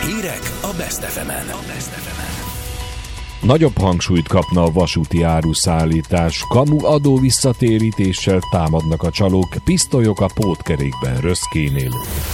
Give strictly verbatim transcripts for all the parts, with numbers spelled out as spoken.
Hírek a Best ef emen. Nagyobb hangsúlyt kapna a vasúti áruszállítás. Kamu adó visszatérítéssel támadnak a csalók, pisztolyok a pótkerékben Röszkénél.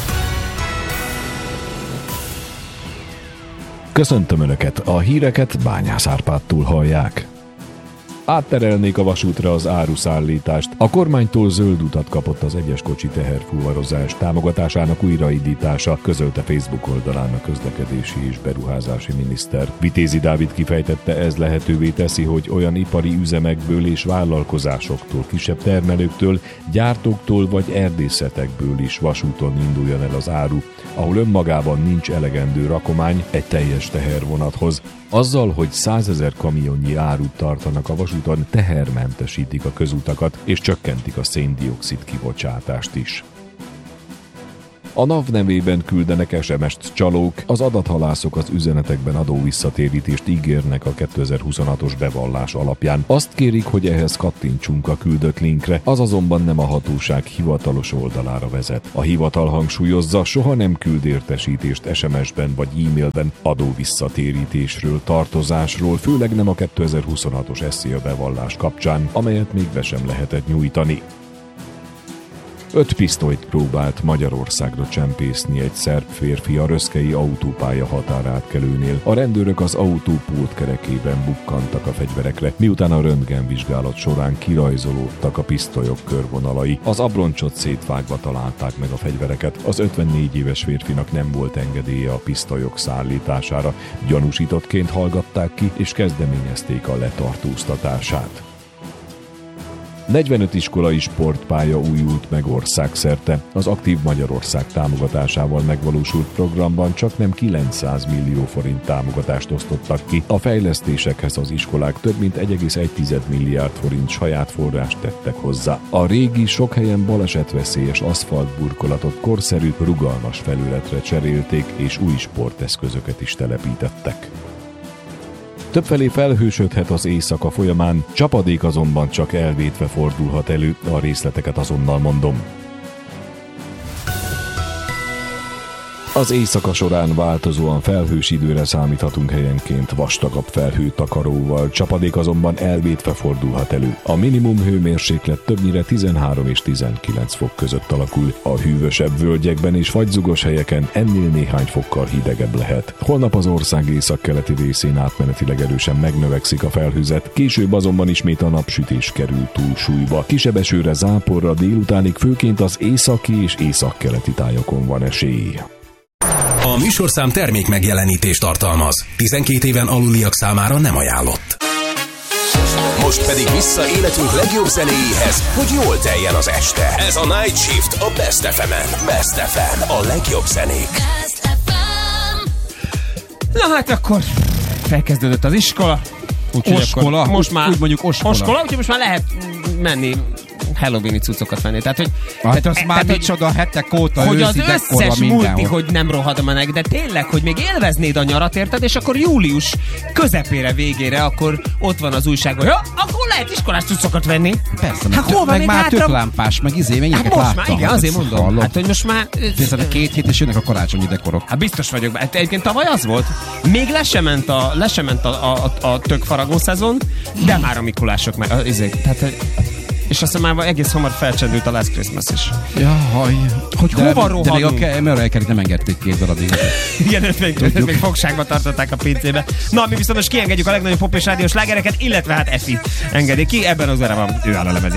Köszöntöm Önöket, a híreket Bányász Árpádtól hallják. Átterelnék a vasútra az áruszállítást. A kormánytól zöld utat kapott az egyes kocsi teherfuvarozás támogatásának újraindítása, közölte Facebook oldalán a közlekedési és beruházási miniszter. Vitézi Dávid kifejtette, ez lehetővé teszi, hogy olyan ipari üzemekből és vállalkozásoktól, kisebb termelőktől, gyártóktól vagy erdészetekből is vasúton induljon el az áru, ahol önmagában nincs elegendő rakomány egy teljes tehervonathoz. Azzal, hogy százezer kamionnyi árut tartanak a vasúton, tehermentesítik a közutakat és csökkentik a szén-dioxid kibocsátást is. A NAV nevében küldenek es em est csalók, az adathalászok az üzenetekben adóvisszatérítést ígérnek a kétezer-huszonhatos bevallás alapján. Azt kérik, hogy ehhez kattintsunk a küldött linkre, az azonban nem a hatóság hivatalos oldalára vezet. A hivatal hangsúlyozza, soha nem küld értesítést es em esben vagy e-mailben adóvisszatérítésről, tartozásról, főleg nem a kétezer-huszonhatos es zé á bevallás kapcsán, amelyet még be sem lehetett nyújtani. Öt pisztolyt próbált Magyarországra csempészni egy szerb férfi a röszkei autópálya határátkelőnél. A rendőrök az autó pótkerekében bukkantak a fegyverekre, miután a röntgenvizsgálat során kirajzolódtak a pisztolyok körvonalai. Az abroncsot szétvágva találták meg a fegyvereket. Az ötvennégy éves férfinak nem volt engedélye a pisztolyok szállítására. Gyanúsítottként hallgatták ki, és kezdeményezték a letartóztatását. negyvenöt iskolai sportpálya újult meg országszerte. Az Aktív Magyarország támogatásával megvalósult programban csaknem kilencszáz millió forint támogatást osztottak ki. A fejlesztésekhez az iskolák több mint egy egész egy milliárd forint saját forrást tettek hozzá. A régi, sok helyen balesetveszélyes aszfaltburkolatot korszerű, rugalmas felületre cserélték, és új sporteszközöket is telepítettek. Többfelé felhősödhet az éjszaka folyamán, csapadék azonban csak elvétve fordulhat elő, a részleteket azonnal mondom. Az éjszaka során változóan felhős időre számíthatunk, helyenként vastagabb felhőtakaróval, csapadék azonban elvétve fordulhat elő. A minimum hőmérséklet többnyire tizenhárom és tizenkilenc fok között alakul. A hűvösebb völgyekben és fagyzugos helyeken ennél néhány fokkal hidegebb lehet. Holnap az ország északkeleti részén átmenetileg erősen megnövekszik a felhőzet, később azonban ismét a napsütés kerül túlsúlyba. Kisebb esőre, záporra délutánig főként az északi és északkeleti tájakon van esély. A műsorszám termék megjelenítést tartalmaz. tizenkét éven aluliak számára nem ajánlott. Most pedig vissza életünk legjobb zenéjéhez, hogy jól teljen az este. Ez a Night Shift a Best ef emen. Best ef em, a legjobb zenék. Na hát akkor felkezdődött az iskola. Úgy, oskola, akkor most úgy, már úgy mondjuk oskola. Oskola, úgyhogy most már lehet menni Halloween-i cuccokat venni. Tehát, hogy... Hát tehát, az már micsoda hetek óta, hogy őszi, az összes multi, hogy nem rohadmanek, de tényleg, hogy még élveznéd a nyarat, érted, és akkor július közepére, végére, akkor ott van az újság, hogy ja, akkor lehet iskolás cuccokat venni. Persze, hát hol van meg már hátra... töklámpás, meg izé, mennyeket hát most láttam. már, igen, azért mondom. Hallom. Hát, hogy most már... Viszont két hét és jönnek a karácsonyi dekorok. Hát biztos vagyok. Hát egyébként tavaly az volt. Még le sem ment a, le sem ment a, a, a, a tök faragó szezon, de már a Mikulások meg. Az, izé, tehát, és aztán már egész hamar felcsendült a Last Christmas is. Jaj. Hogy de, hova rohadunk? De még a Mariah Carey nem engedték két darabig. Igen, ezt még, ezt még fogságba tartották a pincébe. Na, mi viszont most kiengedjük a legnagyobb pop és rádiós slágereket, illetve hát Effi engedi ki, ebben az órában ő áll a lemez.